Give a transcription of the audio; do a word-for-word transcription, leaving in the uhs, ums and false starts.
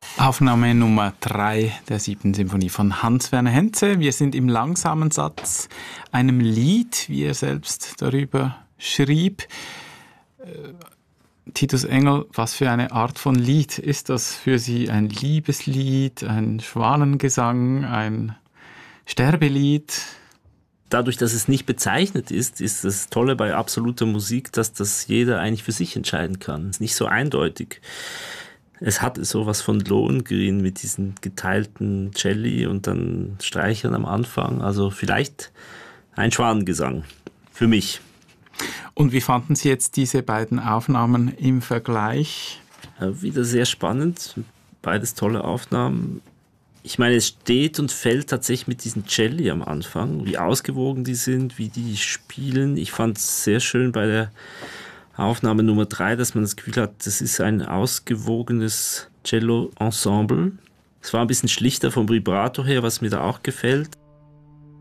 Aufnahme Nummer drei der siebten Symphonie von Hans-Werner Henze. Wir sind im langsamen Satz, einem Lied, wie er selbst darüber schrieb. Äh, Titus Engel, was für eine Art von Lied ist das für Sie? Ein Liebeslied, ein Schwanengesang, ein Sterbelied? Dadurch, dass es nicht bezeichnet ist, ist das Tolle bei absoluter Musik, dass das jeder eigentlich für sich entscheiden kann. Es ist nicht so eindeutig. Es hat sowas von Lohengrin mit diesen geteilten Celli und dann Streichern am Anfang. Also vielleicht ein Schwanengesang für mich. Und wie fanden Sie jetzt diese beiden Aufnahmen im Vergleich? Ja, wieder sehr spannend. Beides tolle Aufnahmen. Ich meine, es steht und fällt tatsächlich mit diesen Celli am Anfang, wie ausgewogen die sind, wie die spielen. Ich fand es sehr schön bei der Aufnahme Nummer drei, dass man das Gefühl hat, das ist ein ausgewogenes Cello-Ensemble. Es war ein bisschen schlichter vom Vibrato her, was mir da auch gefällt.